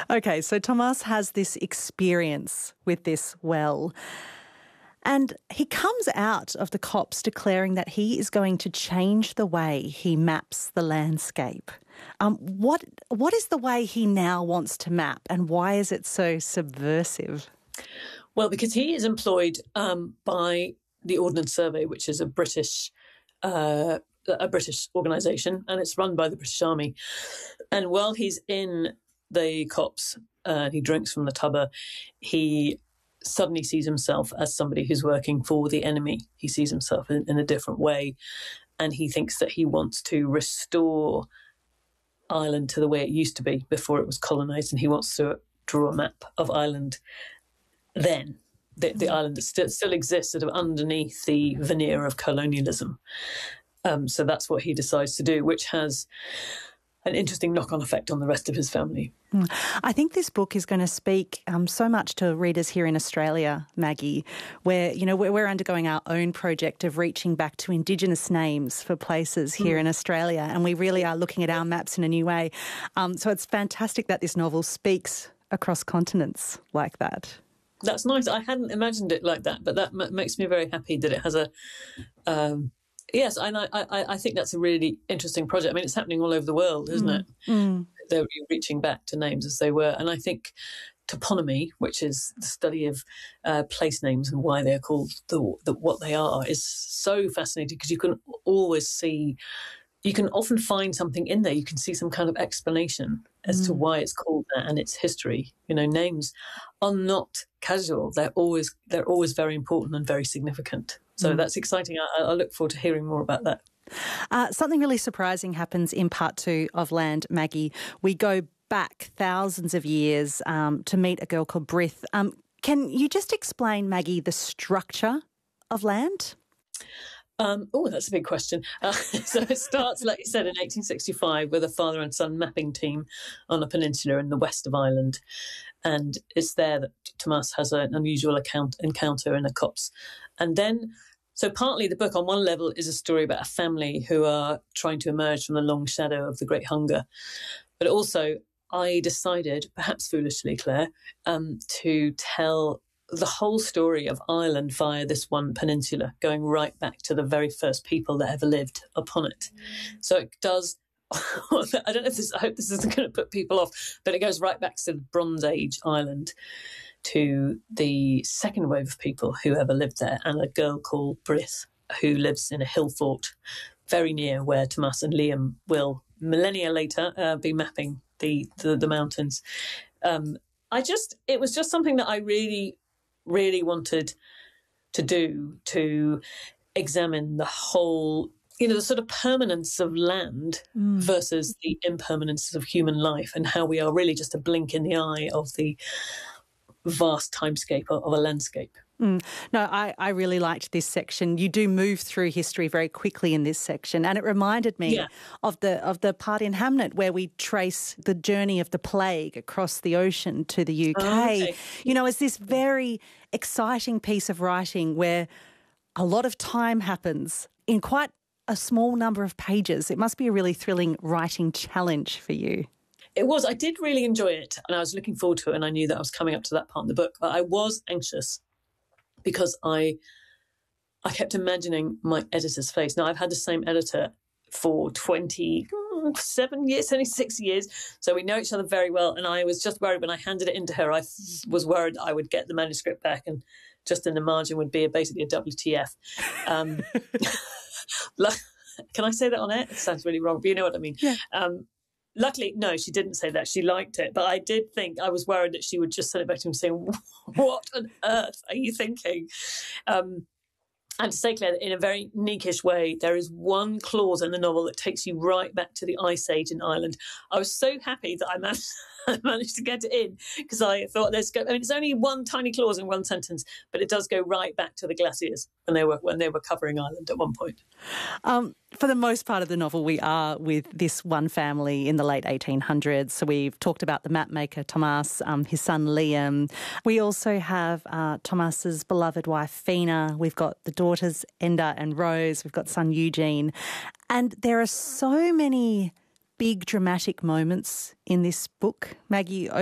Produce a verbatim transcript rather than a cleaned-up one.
Okay, so Tomas has this experience with this well, and he comes out of the copse declaring that he is going to change the way he maps the landscape. Um, what what is the way he now wants to map, and why is it so subversive? Well, because he is employed um, by the Ordnance Survey, which is a British uh, a British organisation, and it's run by the British Army. And while he's in the copse, uh, he drinks from the tubber, he suddenly sees himself as somebody who's working for the enemy. He sees himself in, in a different way, and he thinks that he wants to restore Ireland to the way it used to be before it was colonised, and he wants to draw a map of Ireland then, the, the island that still, still exists sort of underneath the veneer of colonialism. Um, so that's what he decides to do, which has an interesting knock-on effect on the rest of his family. Mm. I think this book is going to speak um, so much to readers here in Australia, Maggie, where, you know, we're, we're undergoing our own project of reaching back to Indigenous names for places here mm. in Australia, and we really are looking at our maps in a new way. Um, so it's fantastic that this novel speaks across continents like that. That's nice. I hadn't imagined it like that, but that m- makes me very happy that it has a... Um, Yes, and I, I, I think that's a really interesting project. I mean, it's happening all over the world, isn't mm. it? Mm. They're reaching back to names as they were. And I think toponymy, which is the study of uh, place names and why they're called the, the, what they are, is so fascinating because you can always see, you can often find something in there. You can see some kind of explanation as mm. to why it's called that and its history. You know, names are not casual. They're always they're always very important and very significant. So mm. that's exciting. I, I look forward to hearing more about that. Uh, something really surprising happens in part two of Land, Maggie. We go back thousands of years um, to meet a girl called Brith. Um, can you just explain, Maggie, the structure of Land? Um, oh, that's a big question. Uh, so it starts, like you said, in eighteen sixty-five with a father and son mapping team on a peninsula in the west of Ireland. And it's there that Tomas has an unusual account, encounter in a copse. And then, so partly the book on one level is a story about a family who are trying to emerge from the long shadow of the Great Hunger. But also, I decided, perhaps foolishly, Claire, um, to tell the whole story of Ireland via this one peninsula, going right back to the very first people that ever lived upon it. So it does, I don't know if this, I hope this isn't going to put people off, but it goes right back to the Bronze Age Ireland, to the second wave of people who ever lived there, and a girl called Brith, who lives in a hill fort very near where Tomas and Liam will, millennia later, uh, be mapping the, the, the mountains. Um, I just, it was just something that I really... really wanted to do, to examine the whole, you know, the sort of permanence of land mm. versus the impermanence of human life, and how we are really just a blink in the eye of the vast timescape of, of a landscape. Mm. No, I, I really liked this section. You do move through history very quickly in this section, and it reminded me yeah. of the of the part in Hamnet where we trace the journey of the plague across the ocean to the U K. Oh, okay. You know, it's this very exciting piece of writing where a lot of time happens in quite a small number of pages. It must be a really thrilling writing challenge for you. It was. I did really enjoy it, and I was looking forward to it, and I knew that I was coming up to that part in the book, but I was anxious because I I kept imagining my editor's face. Now, I've had the same editor for twenty-seven years, twenty-six years, so we know each other very well, and I was just worried when I handed it in to her, I was worried I would get the manuscript back and just in the margin would be a, basically a W T F. Um, can I say that on air? It sounds really wrong, but you know what I mean. Yeah. Um, Luckily, no, she didn't say that. She liked it. But I did think, I was worried that she would just send it back to him saying, what on earth are you thinking? Um, and to say, Claire, that in a very neakish way, there is one clause in the novel that takes you right back to the Ice Age in Ireland. I was so happy that I managed, I managed to get it in because I thought, let's go. I mean, it's only one tiny clause in one sentence, but it does go right back to the glaciers when they were when they were covering Ireland at one point. Um, for the most part of the novel, we are with this one family in the late eighteen hundreds. So we've talked about the map maker, Tomas, um, his son, Liam. We also have uh, Tomas's beloved wife, Fina. We've got the daughters, Enda and Rose. We've got son, Eugene. And there are so many big dramatic moments in this book, Maggie,